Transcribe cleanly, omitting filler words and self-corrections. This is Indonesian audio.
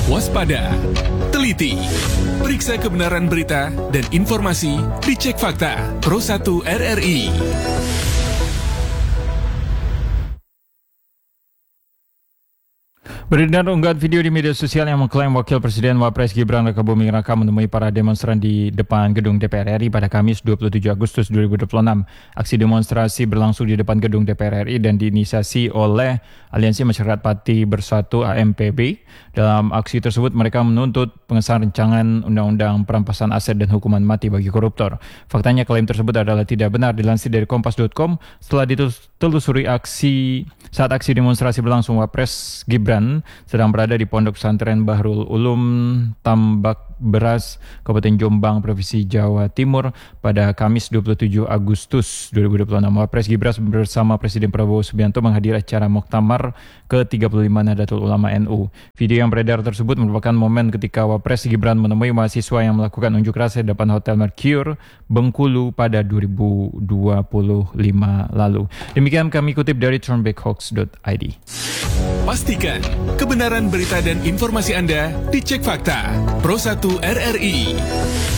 waspada, teliti, periksa kebenaran berita dan informasi dicek fakta Pro 1 RRI. Beredar unggahan video di media sosial yang mengklaim Wakil Presiden Wapres Gibran Rakabuming Raka menemui para demonstran di depan gedung DPR RI pada Kamis 27 Agustus 2026. Aksi demonstrasi berlangsung di depan gedung DPR RI dan diinisiasi oleh Aliansi Masyarakat Pati Bersatu AMPB. Dalam aksi tersebut mereka menuntut pengesahan rancangan Undang-Undang Perampasan Aset dan Hukuman Mati bagi koruptor. Faktanya klaim tersebut adalah tidak benar, dilansir dari Kompas.com. Setelah ditelusuri saat aksi demonstrasi berlangsung, Wapres Gibran sedang berada di Pondok Pesantren Bahrul Ulum Tambak Beras, Kabupaten Jombang, Provinsi Jawa Timur pada Kamis 27 Agustus 2026. Wapres Gibran bersama Presiden Prabowo Subianto menghadiri acara Muktamar ke-35 Nahdlatul Ulama NU. Video yang beredar tersebut merupakan momen ketika Wapres Gibran menemui mahasiswa yang melakukan unjuk rasa di depan Hotel Mercure, Bengkulu pada 2025 lalu. Demikian kami kutip dari turnbackhoax.id. Pastikan kebenaran berita dan informasi Anda dicek fakta Pro 1 RRI.